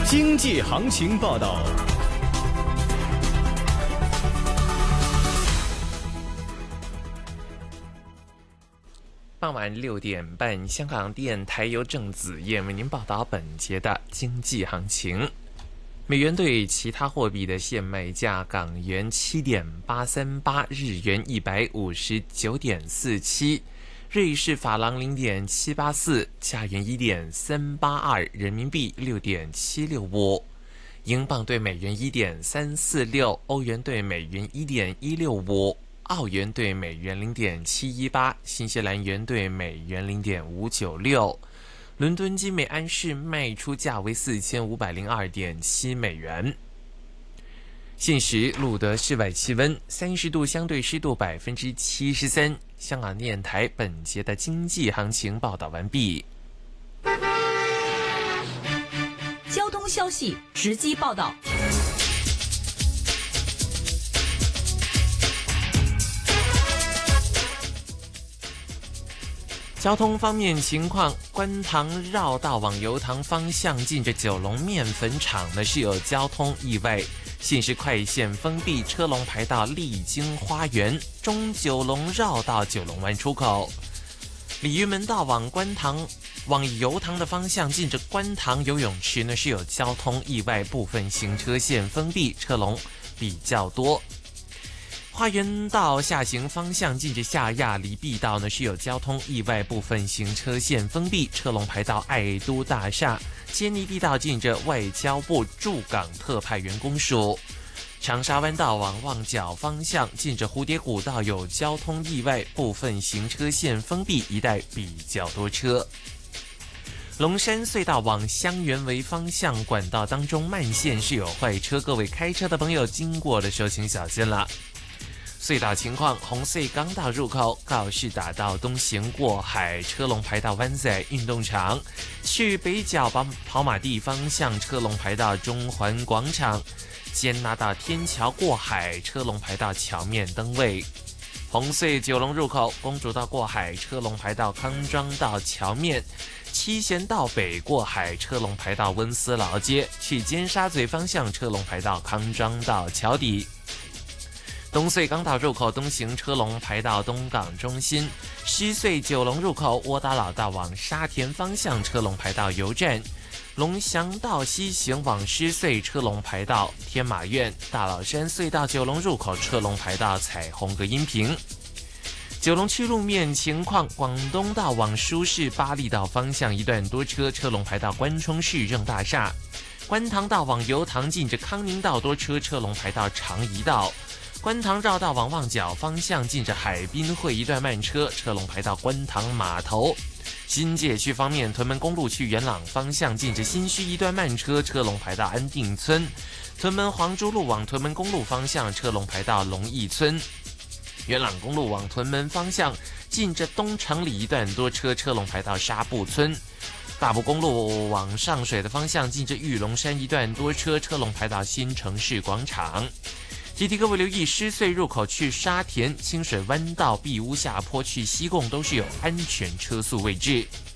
经济行情报道。 傍晚6点半，香港电台由郑子燕为您报道本节的经济行情。美元对其他货币的现卖价：港元7.838，日元159.47，瑞士法郎0.784，加元1.382，人民币6.765，英镑对美元1.346，欧元对美元1.165，澳元对美元0.718，新西兰元对美元0.596。伦敦金每安士卖出价为4502.7美元。现时录得室外气温30度，相对湿度73%。香港电台本节的经济行情报道完毕。 交通消息直击报道。 交通方面情况，观塘绕道往油塘方向近着九龙面粉厂呢是有交通意外，现时快线封闭，车龙排到丽晶花园、中九龙绕道九龙湾出口。鲤鱼门道往油塘的方向近着观塘游泳池呢是有交通意外，部分行车线封闭，车龙比较多。花园道下行方向近着下亚离碧道呢是有交通意外，部分行车线封闭，车龙排到爱都大厦。坚尼地道近着外交部驻港特派员公署。长沙湾道往旺角方向近着蝴蝶谷道有交通意外，部分行车线封闭，一带比较多车。龙山隧道往香园围方向管道当中慢线是有坏车，各位开车的朋友经过的时候请小心了。隧道情况，红隧港岛入口告士打道东行过海，车龙排到湾仔运动场；去北角跑马地方向，车龙排到中环广场；坚拿道天桥过海，车龙排到桥面灯位。红隧九龙入口公主道过海，车龙排到康庄道桥面；七贤道北过海，车龙排到温思劳街；去尖沙咀方向，车龙排到康庄道桥底。东隧港岛入口东行车龙排到东港中心，西隧九龙入口窝打老道往沙田方向，车龙排到油站；龙翔道西行往狮隧，车龙排到天马苑；大老山隧道九龙入口车龙排到彩虹隔音屏。九龙区路面情况，广东道往书市巴利道方向一段多车，车龙排到关冲市政大厦；观塘道往油塘近着康宁道多车，车龙排到长怡道；观塘绕道往旺角方向近着海滨会一段慢车，车龙排到观塘码头。新界区方面，屯门公路去元朗方向近着新墟一段慢车，车龙排到安定村；屯门黄珠路往屯门公路方向，车龙排到龙义村；元朗公路往屯门方向近着东城里一段多车，车龙排到沙步村；大埔公路往上水的方向近着玉龙山一段多车，车龙排到新城市广场。提提各位留意，狮隧入口去沙田、清水湾道、碧屋下坡去西贡都是有安全车速位置。